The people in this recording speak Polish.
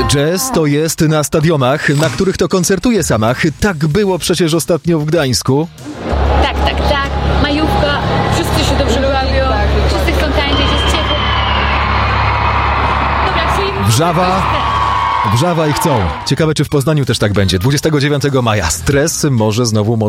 Jazz to jest na stadionach, na których to koncertuje Samach. Tak było przecież ostatnio w Gdańsku. Tak. Majówka, wszyscy się dobrze bawią, wszyscy chcą tańczyć, jest ciepło. Dobra, Wrzawa i chcą. Ciekawe, czy w Poznaniu też tak będzie. 29 maja stres może znowu